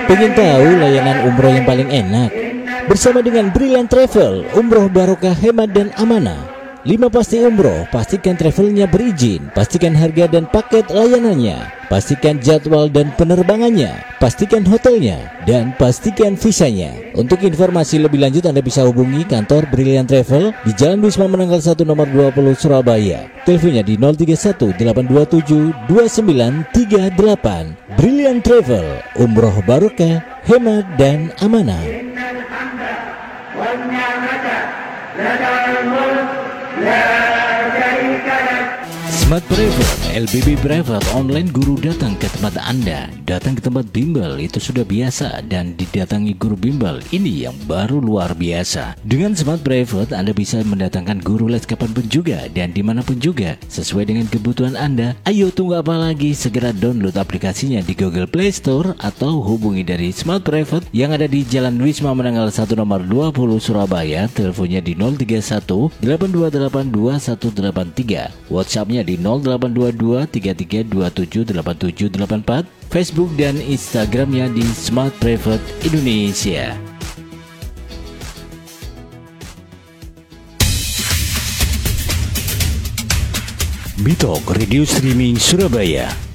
Pengen tahu layanan umroh yang paling enak? Bersama dengan Brilliant Travel, umroh barokah, hemat dan amanah. 5 pasti umroh, pastikan travelnya berizin, pastikan harga dan paket layanannya, pastikan jadwal dan penerbangannya, pastikan hotelnya, dan pastikan visanya. Untuk informasi lebih lanjut Anda bisa hubungi kantor Brilliant Travel di Jalan Wisma Menanggal 1 nomor 20 Surabaya. Teleponnya di 031 827 2938. Brilliant Travel, umroh barokah, hemat dan amanah. Smart Private, LBB Private Online Guru datang ke tempat Anda. Datang ke tempat bimbel itu sudah biasa, dan didatangi guru bimbel ini yang baru luar biasa. Dengan Smart Private Anda bisa mendatangkan guru les kapanpun juga dan dimanapun juga sesuai dengan kebutuhan Anda. Ayo tunggu apa lagi, segera download aplikasinya di Google Play Store atau hubungi dari Smart Private yang ada di Jalan Wisma Menanggal 1 nomor 20 Surabaya. Teleponnya di 031 828 2183. WhatsAppnya di 0822 3327 8784, Facebook dan Instagramnya di Smart Private Indonesia. Bitok Radio Streaming Surabaya.